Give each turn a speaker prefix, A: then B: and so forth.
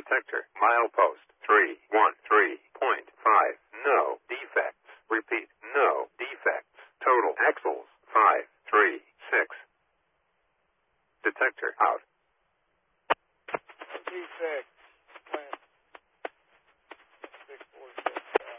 A: Detector. Milepost 313.5. No defects. Repeat. No defects. Total axles 536. Detector out.
B: Defect.